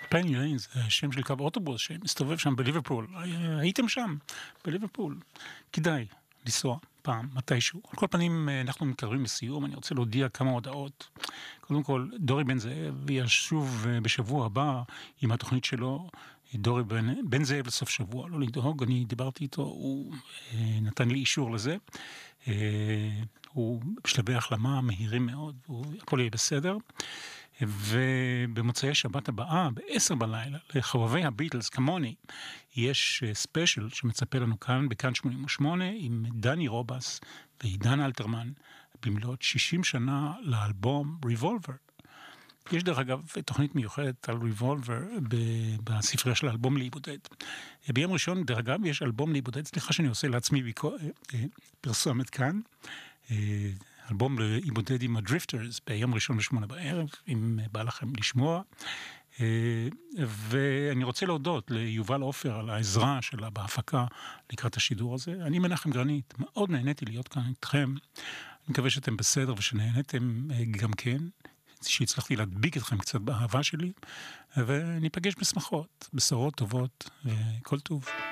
פני ליין זה השם של קו אוטובוס שמסתובב שם בליברפול. הייתם שם, בליברפול. כדאי לנסוע פעם, מתישהו. על כל פנים, אנחנו מתקרבים לסיום, אני רוצה להודיע כמה הודעות. קודם כל, דורי בן זאב ישוב בשבוע הבא עם התוכנית שלו, דורי בן זאב לסוף שבוע, לא לדאוג, אני דיברתי איתו, הוא נתן לי אישור לזה. הוא בשלבי החלמה מהירים מאוד, הכל יהיה בסדר. ובמוצאי שבת הבאה, ב-10 בלילה, לחובבי הביטלס כמוני, יש ספיישל שמצפה לנו כאן, בכאן 88, עם דני רובס ועידן אלתרמן, במלאת 60 שנה לאלבום ריבולבר. יש דרך אגב תוכנית מיוחדת על ריבולבר בספרייה של האלבום להיבודד. ביום ראשון, דרך אגב, יש אלבום להיבודד, סליחה שאני עושה לעצמי פרסומת כאן, אלבום להיבודד עם הדריפטרס ביום ראשון ב8 בערב, אם בא לכם לשמוע. ואני רוצה להודות ליובל עופר על העזרה שלה בהפקה לקראת השידור הזה. אני מנחם גרנית, מאוד נהניתי להיות כאן איתכם. אני מקווה שאתם בסדר ושנהניתם גם כן, שהצלחתי להדביק אתכם קצת באהבה שלי, וניפגש בשמחות, בשורות טובות וכל טוב.